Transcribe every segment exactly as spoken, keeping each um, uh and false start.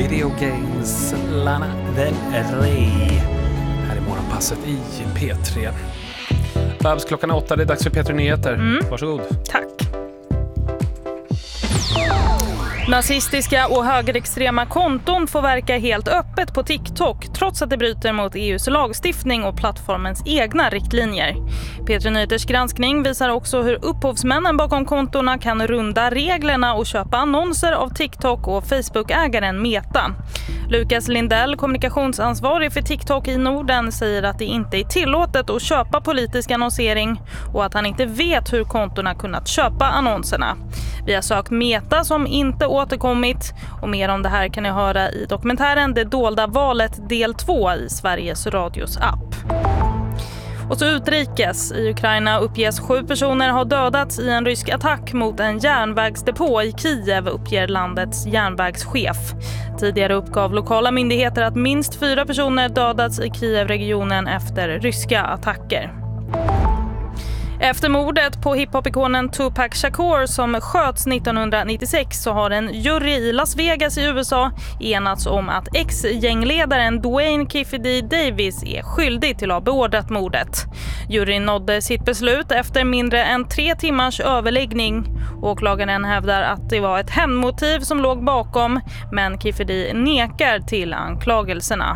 Video Games, Lana Del Rey. Här i morgonpasset i P tre. Babs, klockan är åtta, det är dags för P tre Nyheter. Mm. Varsågod. Tack. Nazistiska och högerextrema konton får verka helt öppet på TikTok trots att det bryter mot E U:s lagstiftning och plattformens egna riktlinjer. P tre Nyheters granskning visar också hur upphovsmännen bakom kontorna kan runda reglerna och köpa annonser av TikTok och Facebook-ägaren Meta. Lukas Lindell, kommunikationsansvarig för TikTok i Norden, säger att det inte är tillåtet att köpa politisk annonsering och att han inte vet hur kontorna kunnat köpa annonserna. Vi har sökt Meta som inte återkommit, och mer om det här kan ni höra i dokumentären Det dolda valet del två i Sveriges Radios app. Och så utrikes. I Ukraina uppges sju personer ha dödats i en rysk attack mot en järnvägsdepå i Kiev, uppger landets järnvägschef. Tidigare uppgav lokala myndigheter att minst fyra personer dödats i Kiev-regionen efter ryska attacker. Efter mordet på hiphop-ikonen Tupac Shakur som sköts nittonhundranittiosex så har en jury i Las Vegas i U S A enats om att ex-gängledaren Dwayne Kiffy D. Davis är skyldig till att ha beordrat mordet. Juryn nådde sitt beslut efter mindre än tre timmars överläggning. Åklagaren hävdar att det var ett hämndmotiv som låg bakom, men Kiffy D. nekar till anklagelserna.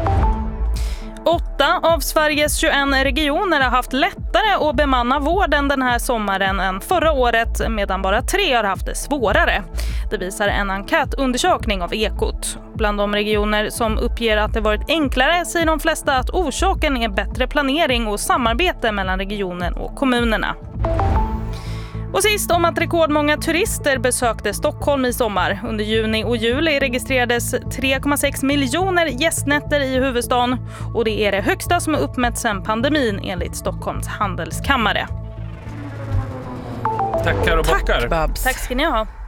Åtta av Sveriges tjugoen regioner har haft lättare att bemanna vården den här sommaren än förra året, medan bara tre har haft det svårare. Det visar en enkätundersökning av Ekot. Bland de regioner som uppger att det varit enklare säger de flesta att orsaken är bättre planering och samarbete mellan regionen och kommunerna. Och sist om att rekordmånga turister besökte Stockholm i sommar. Under juni och juli registrerades tre komma sex miljoner gästnätter i huvudstaden. Och det är det högsta som har uppmätts sedan pandemin enligt Stockholms handelskammare. Tackar och bockar. Tack, Babs. Tack ska ni ha.